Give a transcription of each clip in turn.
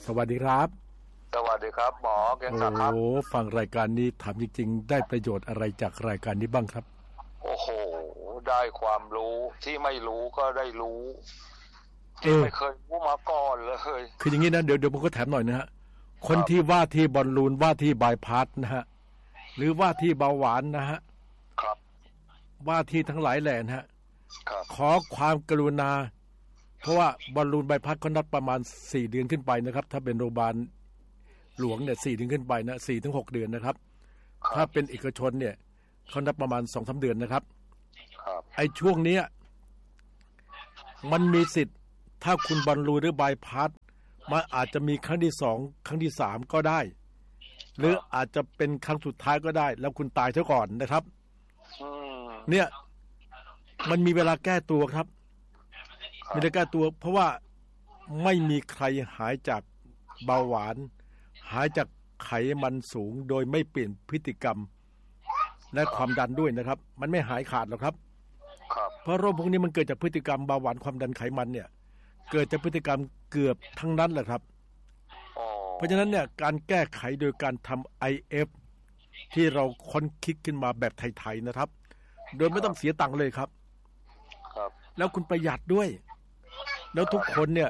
สวัสดีครับสวัสดีครับหมอเกียงศักดิ์ครับโอ้ฟังรายการนี้ถามจริงๆได้ประโยชน์อะไรจากรายการนี้บ้างครับโอ้โหได้ความรู้ที่ไม่รู้ก็ได้รู้ที่ไม่เคยรู้มาก่อนเลยคืออย่างนี้นะเดี๋ยวผมก็ถามหน่อยนะฮะคนที่ว่าที่บอลลูนว่าที่บายพาสนะฮะหรือว่าที่เบาหวานนะฮะครับว่าที่ทั้งหลายแหล่นะฮะครับขอความกรุณาเพราะว่าบอลลูนบายพาสเขานัดประมาณ4 เดือนขึ้นไปนะครับถ้าเป็นโรงพยาบาลหลวงเนี่ย4 เดือนขึ้นไปนะ4 ถึง 6 เดือนนะครับถ้าเป็นเอกชนเนี่ยเขานัดประมาณ 2-3 เดือนนะครับไอ้ช่วงนี้มันมีสิทธิ์ถ้าคุณบอลลูนหรือบายพาสมันอาจจะมีครั้งที่2ครั้งที่3ก็ได้หรืออาจจะเป็นครั้งสุดท้ายก็ได้แล้วคุณตายซะก่อนนะครับเนี่ยมันมีเวลาแก้ตัวครับมีเวลาแก้ตัวเพราะว่าไม่มีใครหายจากเบาหวานหายจากไขมันสูงโดยไม่เปลี่ยนพฤติกรรมและความดันด้วยนะครับมันไม่หายขาดหรอกครับเพราะโรคพวกนี้มันเกิดจากพฤติกรรมเบาหวานความดันไขมันเนี่ยเกิดจากพฤติกรรมเกือบทั้งนั้นแหละครับเพราะฉะนั้นเนี่ยการแก้ไขโดยการทำ IF ที่เราค้นคิดขึ้นมาแบบไทยๆนะครับโดยไม่ต้องเสียตังค์เลยครับแล้วคุณประหยัดด้วยแล้วทุกคนเนี่ย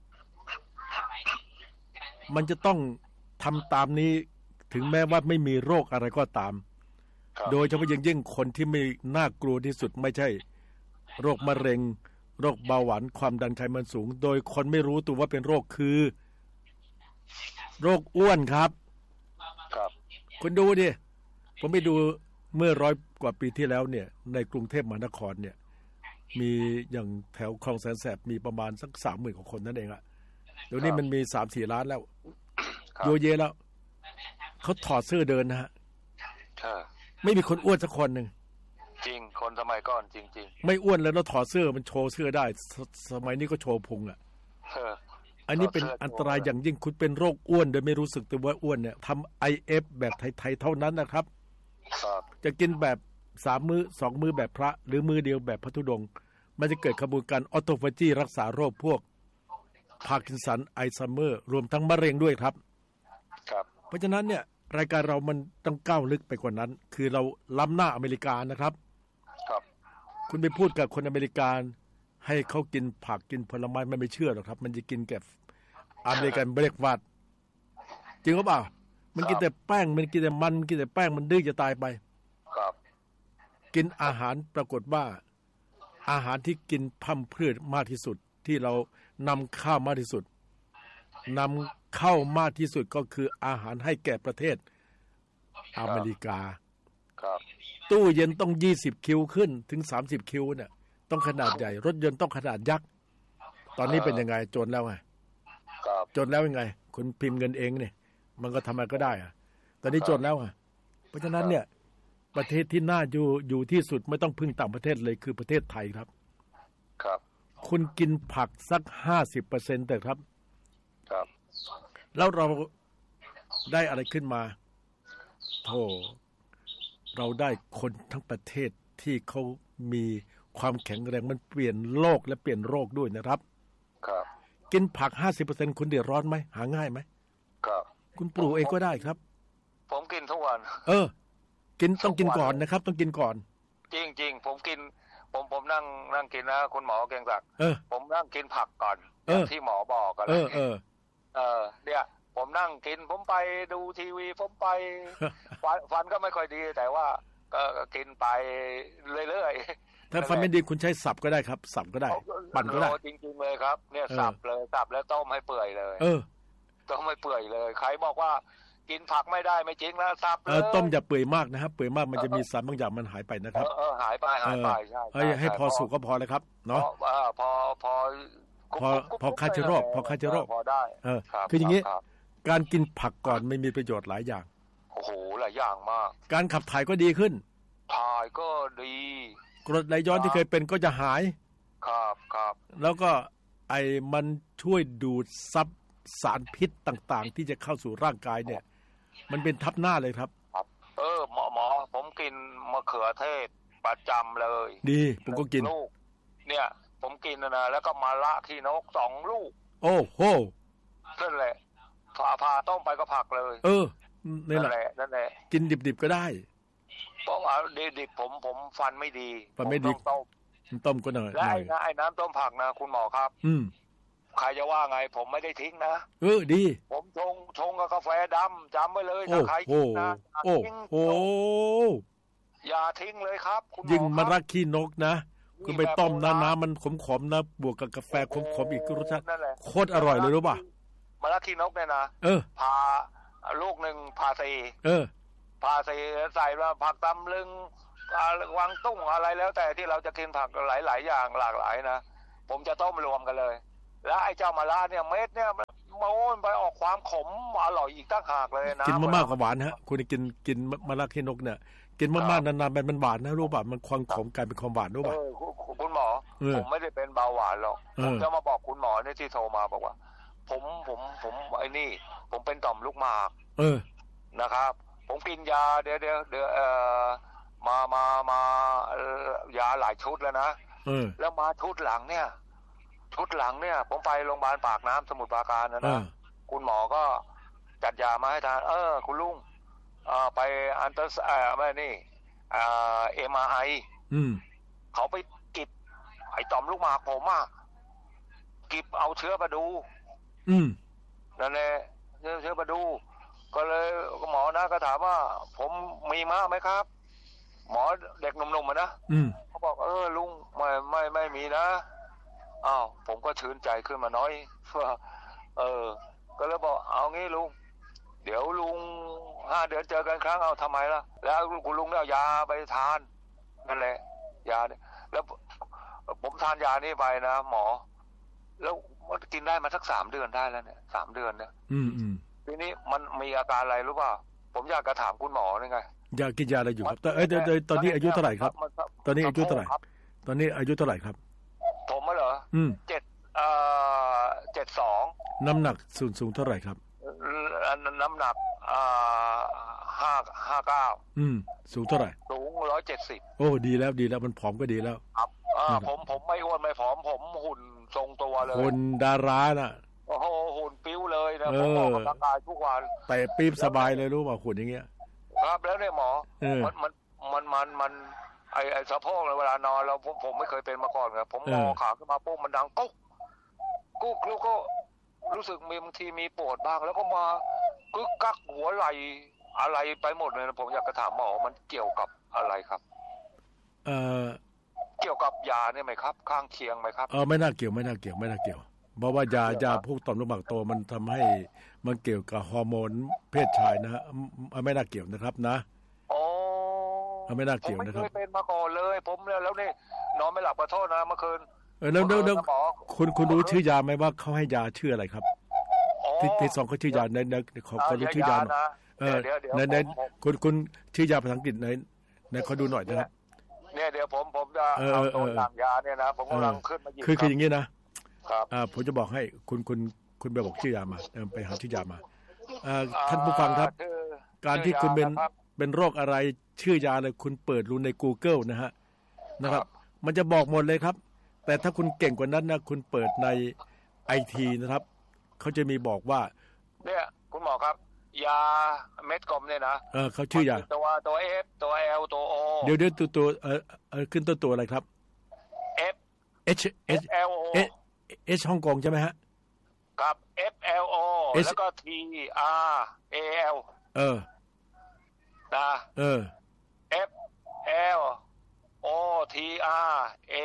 มันจะต้องทำตามนี้ถึงแม้ว่าไม่มีโรคอะไรก็ตามโดยเฉพาะยิ่งคนที่ไม่น่ากลัวที่สุดไม่ใช่โรคมะเร็งโรคเบาหวานความดันไขมันสูงโดยคนไม่รู้ตัวว่าเป็นโรคคือโรคอ้วนครับคุณดูดิผมไปดูเมื่อ100 กว่าปีที่แล้วเนี่ยในกรุงเทพมหานครเนี่ยมีอย่างแถวคลองแสนแสบมีประมาณสัก 30,000 กว่าคนนั่นเองอะเดี๋ยวนี้มันมี 3-4 ล้านแล้วโยเยแล้วเขาถอดเสื้อเดินนะฮะไม่มีคนอ้วนสักคนหนึ่งจริงคนสมัยก่อนจริงๆไม่อ้วนแล้วถอดเสื้อมันโชว์เสื้อได้สมัยนี้ก็โชว์พุงอ่ะอันนี้เป็นอันตรายอย่างยิ่งคุณเป็นโรคอ้วนโดยไม่รู้สึกตัวว่าอ้วนเนี่ยทำ IF แบบไทยๆเท่านั้นนะครับจะกินแบบ3 มื้อ2 มื้อแบบพระหรือมื้อเดียวแบบพระธุดงค์มันจะเกิดกระบวนการออโตฟาจีรักษาโรคพวกพาร์กินสันไอซัมเมอร์รวมทั้งมะเร็งด้วยครับเพราะฉะนั้นเนี่ยรายการเรามันต้องก้าวลึกไปกว่านั้นคือเราล้ำหน้าอเมริกานะครับคุณไปพูดกับคนอเมริกันให้เขากินผักกินผลไม้ไม่เชื่อหรอกครับมันจะกินแก่อเมริกันเบรกฟาสต์จริงหรือเปล่ามันกินแต่แป้งมันกินแต่มันกินแต่แป้งมันดื้อจะตายไปกินอาหารปรากฏว่าอาหารที่กินพั่มพืชมากที่สุดที่เรานำเข้ามากที่สุดนำเข้ามากที่สุดก็คืออาหารให้แก่ประเทศอเมริกาตู้เย็นต้อง20 คิวขึ้นถึง30 คิวเนี่ยต้องขนาดใหญ่รถยนต์ต้องขนาดยักษ์ตอนนี้เป็นยังไงจนแล้วไงจนแล้วยังไงคุณพิมพ์เงินเองเนี่ยมันก็ทำอะไรก็ได้อะตอนนี้จนแล้วอ่ะเพราะฉะนั้นเนี่ยประเทศที่น่าอยู่ที่สุดไม่ต้องพึ่งต่างประเทศเลยคือประเทศไทยครับคุณกินผักสัก 50% แต่ครับแล้วเราได้อะไรขึ้นมาโธ่เราได้คนทั้งประเทศที่เขามีความแข็งแรงมันเปลี่ยนโลกและเปลี่ยนโรคด้วยนะครับกินผัก 50% คุณเดือดร้อนไหมหาง่ายไหมคุณปลูกเองก็ได้ครับผมกินทุกวันกินต้องกินก่อนนะครับต้องกินก่อนจริงๆผมกินผมนั่งกินนะคุณหมอเกียงศักดิ์ผมนั่งกินผักก่อนที่หมอบอกกันเลยเนี่ยผมนั่งกินผมไปดูทีวีผมไปฟันก็ไม่ค่อยดีแต่ว่าก็กินไปเรื่อยๆถ้าฟันไม่ดีคุณใช้สับก็ได้ครับสับก็ได้ปั่นก็ได้จริงๆเลยครับเนี่ยสับเลยสับแล้วต้มให้เปื่อยเลยต้มให้เปื่อยเลยใครบอกว่ากินผักไม่ได้ไม่จริงนะสับเลยต้มอย่าเปื่อยมากนะครับเปื่อยมากมันจะมีสารบางอย่างมันหายไปนะครับหายไปใช่ให้พอสุกก็พอเลยครับเนาะพอฆ่าเชื้อโรคพอได้คืออย่างนี้การกินผักก่อนไม่มีประโยชน์หลายอย่างโอ้โหหลายอย่างมากการขับถ่ายก็ดีขึ้นถ่ายก็ดีกรดไหลย้อนที่เคยเป็นก็จะหายครับแล้วก็มันช่วยดูดซับสารพิษต่างๆที่จะเข้าสู่ร่างกายเนี่ยมันเป็นทับหน้าเลยครับหมอผมกินมะเขือเทศประจำเลยดีผมก็กินลูกเนี่ยผมกินนะแล้วก็มะระขี้นก2 ลูกโอ้โหนั่นแหละผักเลยนั่นแหละกินดิบๆก็ได้เพราะว่าดิบผมฟันไม่ดีต้มก็หน่อยและไอ้น้ำต้มผักนะคุณหมอครับใครจะว่าไงผมไม่ได้ทิ้งนะดีผมชงกับกาแฟดำจำไว้เลยถ้าใครกินนะอย่าทิ้งเลยครับคุณหมอยิ่งมะระขี้นกนะคุณไปต้มน้ำมันขมๆนะบวกกับกาแฟขมๆอีกรสชาติโคตรอร่อยเลยรู้ป่ะมะระขี้นกเนี่ยนะพาลูกหนึ่งพาซีพาซีใส่ว่าผักตำลึงวางตุ้งอะไรแล้วแต่ที่เราจะกินผักหลายๆอย่างหลากหลายนะผมจะต้มรวมกันเลยแล้วไอ้เจ้ามะระเนี่ยเม็ดเนี่ยโม้ไปออกความขมอร่อยอีกตั้งหากเลยนะกินมากๆกับหวานฮะคุณกินมะระขี้นกเนี่ยกินมากๆนานๆมันหวานนะรู้ป่ะมันความขมกลายเป็นความหวานรู้ป่ะคุณหมอผมไม่ได้เป็นเบาหวานหรอกผมจะมาบอกคุณหมอเนี่ยที่โทรมาบอกว่าผมไอ้นี่ผมเป็นต่อมลูกหมากนะครับผมกินยาเดี๋ยวมายาหลายชุดแล้วนะแล้วมาชุดหลังเนี่ยผมไปโรงพยาบาลปากน้ำสมุทรปราการนะคุณหมอก็จัดยามาให้ทานคุณลุงไปอันเตอร์ไม่นี่MRI เขาไปกิบไอ้ต่อมลูกหมากผมกิบเอาเชื้อมาดูนั่นแหละเชื้อมาดูก็เลยหมอนะก็ถามว่าผมมีม้าไหมครับหมอเด็กหนุ่มๆนะเขาบอกลุงไม่มีนะผมก็ชื่นใจขึ้นมาน้อยก็เลยบอกเอางี้ลุงเดี๋ยวลุง5 เดือนเจอกันครั้งเอาทำไมล่ะแล้วคุณลุงเนี่ยเอายาไปทานนั่นแหละยาเนี่ยแล้วผมทานยานี่ไปนะหมอแล้วมันกินได้มาสัก3 เดือนได้แล้วเนี่ย3 เดือนเนี่ยทีนี้มันมีอาการอะไรรู้ป่ะผมอยากจะถามคุณหมอนี่ไงอยากกินยาอะไรอยู่ครับตอนนี้อายุเท่าไหร่ครับตอนนี้อายุเท่าไหร่ครับผมเหรอ72น้ำหนักสูงเท่าไหร่ครับน้ำหนัก59 สูงเท่าไหร่สูง170 โอ้ดีแล้วมันผอมก็ดีแล้วครับผมไม่อ้วนไม่ผอมผมหุ่นทรงตัวเลยคนดาราน่ะโอ้โหหุ่นปิ้วเลยนะผมออกกำลังกายทุกวันแต่ปี๊บสบายเลยรู้ป่ะหุ่นอย่างเงี้ยครับแล้วเนี่ยหมอมันไอ้สะโพกเวลานอนแล้วผมไม่เคยเป็นมาก่อนครับผมงอขาขึ้นมาปุ๊บมันดังกุ๊กแล้วก็รู้สึกมีบางทีมีปวดบ้างแล้วก็มากึกกักหัวไหล่อะไรไปหมดเลยนะผมอยากจะถามหมอมันเกี่ยวกับอะไรครับเกี่ยวกับยาเนี่ยไหมครับข้างเคียงไหมครับไม่น่าเกี่ยวเพราะว่ายาพวกต่อมลูกหมากโตมันทำให้มันเกี่ยวกับฮอร์โมนเพศชายนะฮะไม่น่าเกี่ยวนะครับนะไม่น่าเกี่ยวนะครับผมไม่เคยเป็นมาก่อนเลยผมแล้วนี่นอนไม่หลับขอโทษนะเมื่อคืนแล้วคุณรู้ชื่อยาไหมว่าเขาให้ยาชื่ออะไรครับที่สองเขาชื่อยาในเขารู้ชื่อยาในคุณชื่อยาภาษาอังกฤษในเขาดูหน่อยนะครับเนี่ยเดี๋ยวผมจะเอาตัวอย่างยาเนี่ยนะผมกำลังขึ้นมาหยิบคืออย่างนี้นะครับผมจะบอกให้คุณไปบอกชื่อยามาไปหาชื่อยามาท่านผู้ฟังครับการที่คุณเป็นโรคอะไรชื่อยาอะไรคุณเปิดดูใน Google นะครับมันจะบอกหมดเลยครับแต่ถ้าคุณเก่งกว่านั้นนะคุณเปิดใน IT นะครับเขาจะมีบอกว่าเนี่ยคุณหมอครับยาเม็ดกลมเนี่ยนะเขาชื่อยาตัว F ตัว L ตัว O เดี๋ยวตัวขึ้นตัวอะไรครับ H L O H ฮ่องกงใช่ไหมฮะครับ F L O แล้วก็ T R A L นะ F L O T R A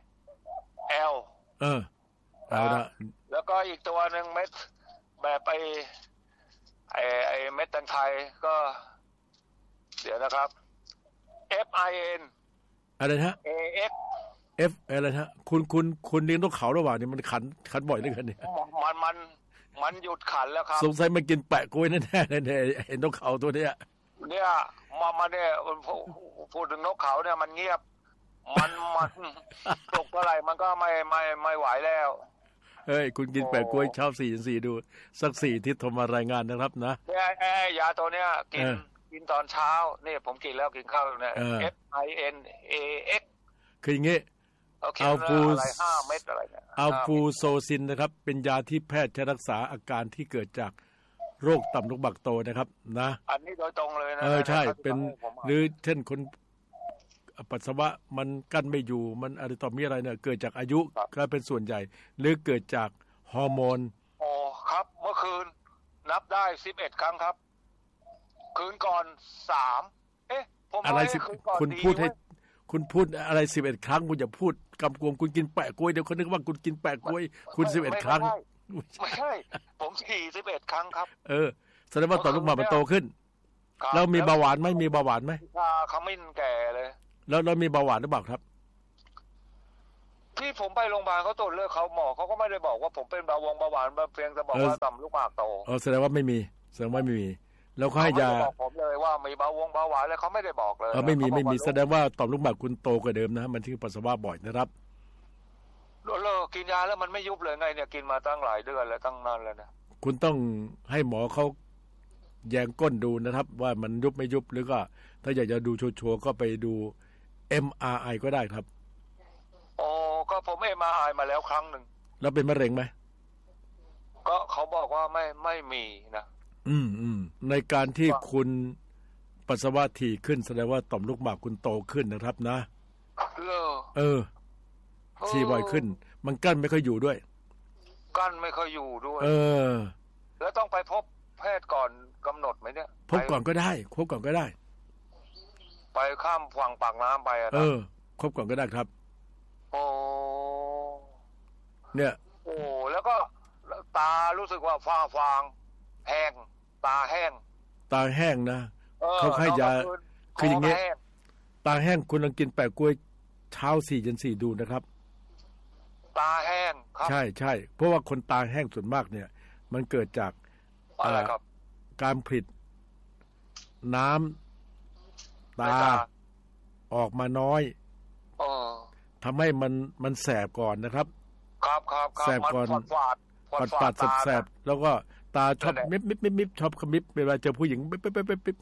L เอาละแล้วก็อีกตัวหนึ่งเม็ดแบบไอเม็ดแตงไทยก็เดี๋ยวนะครับ F I N อะไรฮะ A X F อะไรฮะคุณเลี้ยงนกเขาระหว่างนี้มันขันบ่อยเหลือเกินเนี่ยมันหยุดขันแล้วครับสงสัยมันกินแปะกล้วยแน่ๆเลยเห็นนกเขาตัวเนี้ยเนี่ยมาเนี่ยพูดถึงนกเขาเนี่ยมันเงียบมันตกเท่าไหร่มันก็ไม่ไหวแล้วเฮ้ยคุณกินแปะกล้วยชอบ4 ดูสัก4 ทิศโทรมารายงานนะครับนะเนี่ยยาตัวเนี้ยกินตอนเช้านี่ผมกินแล้วกินข้าวเนี่ย F I N A X คืออย่างงี้อัลฟู5 เม็ดอะไรเนี่ยอัลฟูโซซินนะครับเป็นยาที่แพทย์ใช้รักษาอาการที่เกิดจากโรคต่อมลูกหมากโตนะครับนะอันนี้โดยตรงเลยนะใช่เป็นหรือเช่นคนปัสสาวะมันกั้นไม่อยู่มันอะไรต่อมีอะไรเนี่ยเกิดจากอายุก็เป็นส่วนใหญ่หรือเกิดจากฮอร์โมนครับเมื่อคืนนับได้11 ครั้งครับคืนก่อน3ผมอะไรคุณพูดให้คุณพูดอะไร11 ครั้งคุณอย่าพูดกำกวมคุณกินแปะกล้วยเดี๋ยวคนนึกว่าคุณกินแปะกล้วยคุณ11 ครั้งไม่ใช่ผมขี่11 ครั้งครับแสดงว่าต่อมลูกหมากมันโตขึ้นแล้วมีเบาหวานไหมมีเบาหวานไหมขมิ้นแก่เลยแล้วเรามีเบาหวานหรือเปล่าครับที่ผมไปโรงพยาบาลเขาตรวจเลือดเขาหมอเขาก็ไม่ได้บอกว่าผมเป็นเบาหวานเพียงแต่บอกว่าต่อมลูกหมากโตแสดงว่าไม่มีแสดงว่าไม่มีแล้วเขาให้ยาบอกผมเลยว่ามีเบาหวานแล้วเขาไม่ได้บอกเลยไม่มีแสดงว่าต่อมลูกหมากคุณโตกว่าเดิมนะมันที่ปัสสาวะบ่อยนะครับกินยาแล้วมันไม่ยุบเลยไงเนี่ยกินมาตั้งหลายเดือนแล้วตั้งนานแล้วนะคุณต้องให้หมอเขาแยงก้นดูนะครับว่ามันยุบไม่ยุบหรือก็ถ้าอยากจะดูชัวร์ก็ไปดู MRI ก็ได้ครับก็ผม MRI มาแล้วครั้งหนึ่งแล้วเป็นมะเร็งไหมก็เขาบอกว่าไม่มีนะในการที่คุณปัสสาวะถี่ขึ้นแสดงว่าต่อมลูกหมากคุณโตขึ้นนะครับนะถี่บ่อยขึ้นมันกั้นไม่ค่อยอยู่ด้วยกั้นไม่ค่อยอยู่ด้วยแล้วต้องไปพบแพทย์ก่อนกำหนดไหมเนี่ยพบก่อนก็ได้ไปข้ามฝั่งปากน้ำไปพบก่อนก็ได้ครับเนี่ยแล้วก็ตารู้สึกว่าฟางแห้งตาแห้งนะเขาให้ยาคืออย่างเงี้ยตาแห้งคุณลองกินแปะกล้วยเช้า4 เย็น 4ดูนะครับตาแห้งครับใช่เพราะว่าคนตาแห้งส่วนมากเนี่ยมันเกิดจากอะไรครับการผลิตน้ำตาออกมาน้อยทำให้มันแสบก่อนนะครับแสบก่อนฝาดแสบแล้วก็ตาชอบมิบชอบขมิบเวลาเจอผู้หญิงปิ๊บ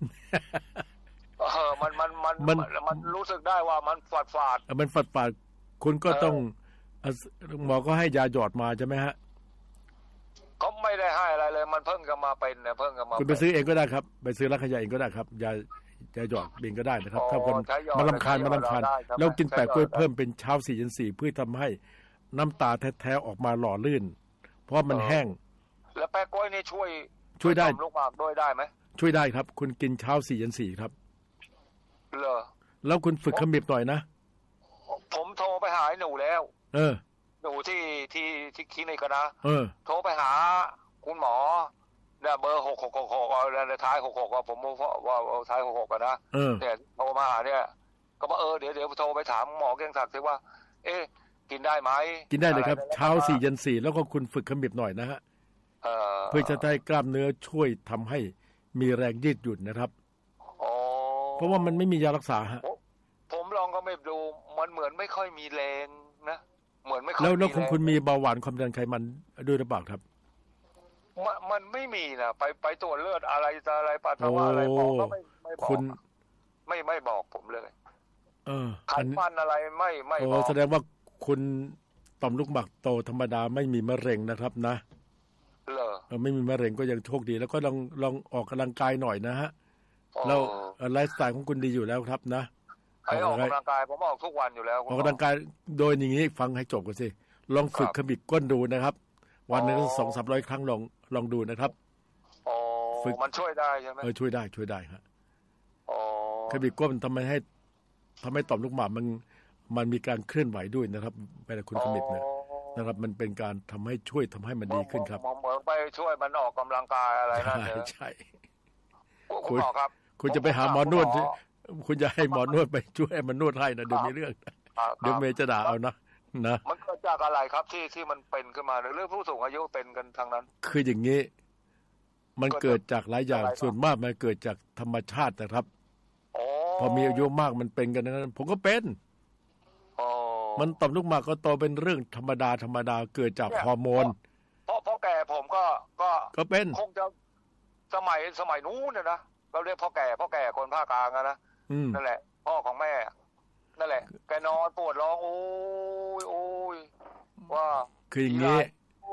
มันรู้สึกได้ว่ามันฝาดมันฝาดคุณก็ต้องหมอก็ให้ยาหยอดมาใช่ไหมฮะเขาไม่ได้ให้อะไรเลยมันเพิ่งจะมาเป็นเนี่ยคุณไปซื้อเองก็ได้ครับไปซื้อร้านขายยาเองก็ได้ครับยาหยอดเองก็ได้นะครับถ้าคนมันรำคาญแล้วกินแปะกล้วยเพิ่มเป็นเช้า4 เย็น 4เพื่อทำให้น้ำตาแท้ๆออกมาหล่อลื่นเพราะมันแห้งแล้วแปะกล้วยนี่ช่วยได้ลูกหมากด้วยได้ไหมช่วยได้ครับคุณกินเช้า4 เย็น 4ครับเหรอแล้วคุณฝึกขมิบหน่อยนะผมโทรไปหาหนูแล้วหนูที่คลินิกนะโทรไปหาคุณหมอเนี่ยเบอร์666แล้วท้าย66ผมว่าท้าย66กันนะเนี่ยโทรมาหาเนี่ยก็บอกเดี๋ยวโทรไปถามหมอเกียงศักดิ์สิว่ากินได้ไหมกินได้เลยครับเช้า4 เย็น 4แล้วก็คุณฝึกขมิบหน่อยนะฮะเพื่อจะได้กล้ามเนื้อช่วยทำให้มีแรงยืดหยุ่นนะครับเพราะว่ามันไม่มียารักษาฮะผมลองก็ไม่ดูมันเหมือนไม่ค่อยมีแรงนะเหมือนไม่ค่อยแล้วของคุณมีเบาหวานความดันไขมันด้วยหรือเปล่าครับมันไม่มีนะไปตรวจเลือดอะไรปัสสาวะอะไรบอกก็ไม่บอกคุณไม่บอกผมเลยไขมันอะไรไม่บอกแสดงว่าคุณต่อมลูกหมากโตธรรมดาไม่มีมะเร็งนะครับนะไม่มีมะเร็งก็ยังโชคดีแล้วก็ลองออกกำลังกายหน่อยนะฮะแล้วไลฟ์สไตล์ของคุณดีอยู่แล้วครับนะออกกำลังกายผมออกทุกวันอยู่แล้วออกกำลังกายโดยอย่างนี้ฟังให้จบก่อนสิลองฝึกขมิบก้นดูนะครับวันนึง200-300 ครั้งลองดูนะครับฝึกมันช่วยได้ใช่ไหมช่วยได้ครับขมิบก้นทำให้ต่อมลูกหมากมันมีการเคลื่อนไหวด้วยนะครับเวลาคุณขมิบเนี่ยนะครับมันเป็นการทำให้มันดีขึ้นครับเหมือนไปช่วยมันออกกำลังกายอะไรนั่นเนี่ยใช่คุณหมอครับคุณจะไปหาหมอนวดคุณจะให้หมอนวดไปช่วยมันนวดให้นะเดี๋ยวมีเรื่องเดี๋ยวเมย์จะด่าเอานะมันเกิดจากอะไรครับที่มันเป็นขึ้นมาหรือผู้สูงอายุเป็นกันทางนั้นคืออย่างนี้มันเกิดจากหลายอย่างส่วนมากมันเกิดจากธรรมชาตินะครับพอมีอายุมากมันเป็นกันนั้นผมก็เป็นมันต่อมลูกหมากก็โตเป็นเรื่องธรรมดาเกิดจากฮอร์โมนเพราะแก่ผมก็เป็นคงจะสมัยนู้นนะเราเรียกพ่อแก่คนภาคกลางนะนั่นแหละพ่อของแม่นั่นแหละแกนอนปวดร้องโอ้ยว่าคืออย่างนี้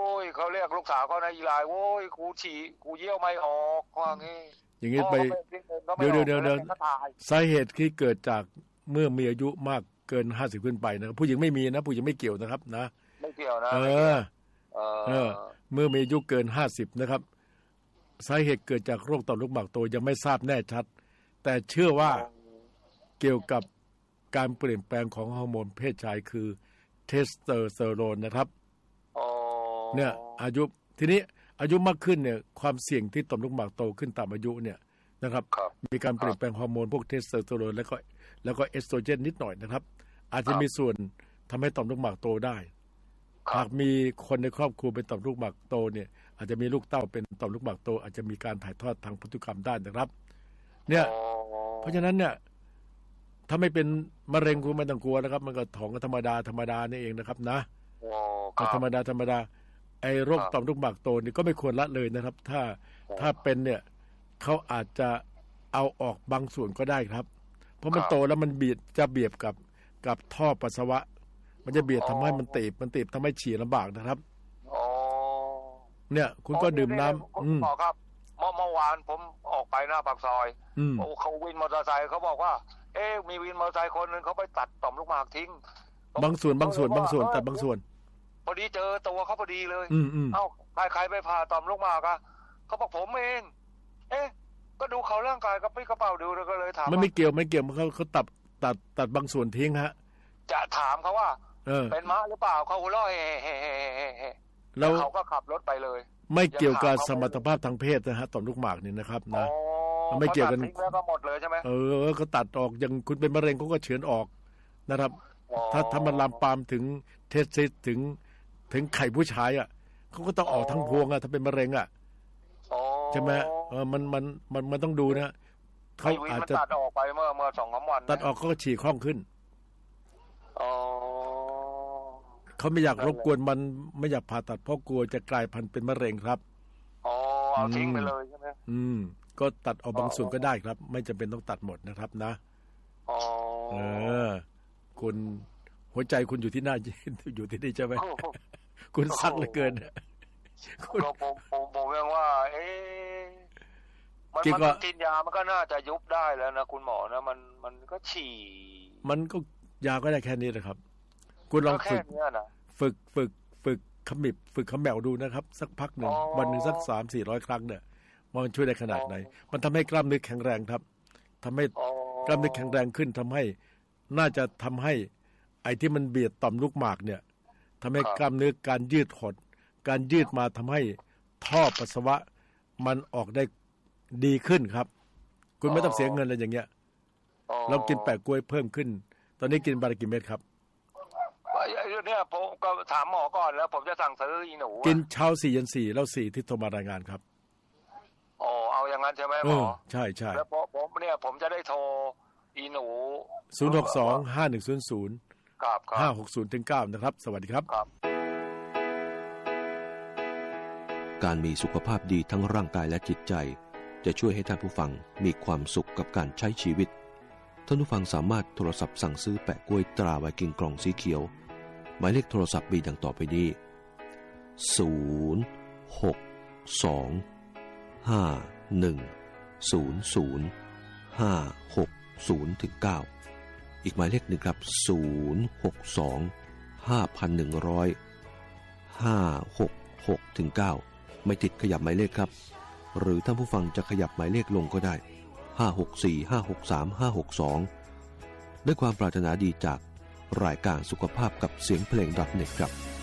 ยเขาเรียกลูกสาวเขาในอีไลน์โว้ยกูฉี่กูเยี่ยวไม่ออกว่างี้อย่างงี้ไปเดี๋ยวสาเหตุที่เกิดจากเมื่อมีอายุมากเกิน50ขึ้นไปนะครับผู้หญิงไม่มีนะผู้หญิงไม่เกี่ยวนะครับนะไม่เกี่ยวนะเมื่อมีอายุเกิน50นะครับสาเหตุเกิดจากโรคต่อมลูกหมากโตยังไม่ทราบแน่ชัดแต่เชื่อว่าเกี่ยวกับการเปลี่ยนแปลงของฮอร์โมนเพศชายคือเทสโทสเตอโรนนะครับเนี่ยอายุทีนี้อายุมากขึ้นเนี่ยความเสี่ยงที่ต่อมลูกหมากโตขึ้นตามอายุเนี่ยนะครับมีการเปลี่ยนแปลงฮอร์โมนพวกเทสโทสเตอโรนแล้วก็เอสโตรเจนนิดหน่อยนะครับอาจจะมีส่วนทำให้ต่อมลูกหมากโตได้หากมีคนในครอบครัวเป็นต่อมลูกหมากโตเนี่ยอาจจะมีลูกเต้าเป็นต่อมลูกหมากโตอาจจะมีการถ่ายทอดทางพันธุกรรมได้นะครับเนี่ยเพราะฉะนั้นเนี่ยถ้าไม่เป็นมะเร็งคุณไม่ต้องกลัวนะครับมันก็ท้องธรรมดานี่เองนะครับนะธรรมดาไอ้โรคต่อมลูกหมากโตนี่ก็ไม่ควรละเลยนะครับถ้าเป็นเนี่ยเขาอาจจะเอาออกบางส่วนก็ได้ครับเพราะมันโตแล้วมันเบียดกับท่อปัสสาวะมันจะเบียดทำให้มันตีบทำให้ฉี่ลำบากนะครับเนี่ยคุณก็ดื่มน้ำคุณหมอครับเมื่อวานผมออกไปหน้าปากซอยเขาวินมอเตอร์ไซค์เขาบอกว่ามีวินมอเตอร์ไซค์คนนึงเขาไปตัดต่อมลูกหมากทิ้งบางส่วนตัดบางส่วนพอดีเจอตัวเขาพอดีเลยเอ้าใครไปผ่าต่อมลูกหมากอะเขาบอกผมเองก็ดูเขาร่างกายกระปี้กระเป๋าดูแล้วก็เลยถามไม่เกี่ยวเขาตัดบางส่วนทิ้งฮะจะถามเขาว่าเป็นม้าหรือเปล่าเขาหัวเราะแล้วเขาก็ขับรถไปเลยไม่เกี่ยวกับสมรรถภาพทางเพศนะฮะต่อมลูกหมากนี่นะครับนะไม่เกี่ยวกันแล้วก็หมดเลยใช่ไหมก็ตัดออกอย่างคุณเป็นมะเร็งเขาก็เฉือนออกนะครับถ้ามันลามปามถึงเทสซิสถึงไข่ผู้ชายอ่ะเขาก็ต้องออกทั้งพวงอ่ะถ้าเป็นมะเร็งอ่ะใช่ไหมมันต้องดูนะเขาอาจจะตัดออกไปเมื่อ2-3 วันตัดออกก็ฉี่คล่องขึ้นเขาไม่อยากรบกวนมันไม่อยากผ่าตัดเพราะกลัวจะกลายพันธุ์เป็นมะเร็งครับเอาทิ้งไปเลยใช่ไหมก็ตัดออกบางส่วนก็ได้ครับไม่จำเป็นต้องตัดหมดนะครับนะคุณหัวใจคุณอยู่ที่หน้าอยู่ที่นี่ใช่ไหมคุณซักเหลือเกินผมยังว่ามันกินยามันก็น่าจะยุบได้แล้วนะคุณหมอนะมันก็ฉี่มันก็ยาก็ได้แค่นี้นะครับคุณลองฝึกขมิบฝึกขมแมวดูนะครับสักพักหนึ่งวันหนึ่งสัก300-400 ครั้งเนี่ยมันช่วยได้ขนาดไหนมันทำให้กล้ามเนื้อแข็งแรงครับทำให้กล้ามเนื้อแข็งแรงขึ้นทำให้น่าจะทำให้ไอ้ที่มันเบียดต่อมลูกหมากเนี่ยทำให้กล้ามเนื้อการยืดหดการยืดมาทำให้ท่อปัสสาวะมันออกได้ดีขึ้นครับคุณไม่ต้องเสียเงินอะไรอย่างเงี้ยเรากินแปะกล้วยเพิ่มขึ้นตอนนี้กินวันละกี่เม็ดครับเนี่ยผมก็ถามหมอก่อนแล้วผมจะสั่งซื้ออีหนูกินเช้า4 เย็น4แล้ว4ที่โทรมารายงานครับเอาอย่างนั้นใช่ไหมหมอใช่แล้วผมจะได้โทรอีหนู 062-5100 ครับ 560-9นะครับสวัสดีครับการมีสุขภาพดีทั้งร่างกายและจิตใจจะช่วยให้ท่านผู้ฟังมีความสุขกับการใช้ชีวิตท่านผู้ฟังสามารถโทรศัพท์สั่งซื้อแปะกล้วยตราไวกิ้งกล่องสีเขียวหมายเลขโทรศัพท์มีดังต่อไปนี้062-5100-560-9อีกหมายเลขหนึ่งครับ062-5,100-566-9ไม่ติดขยับหมายเลขครับหรือท่านผู้ฟังจะขยับหมายเลขลงก็ได้564-563-562ด้วยความปรารถนาดีจากรายการสุขภาพกับเสียงเพลง .net ครับ